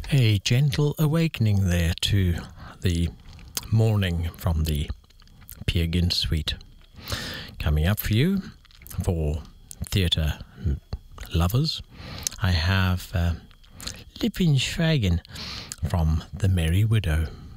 A gentle awakening there to the morning from the Peer Gynt Suite. Coming up for you, for theatre lovers, I have Living Schweigen from The Merry Widow.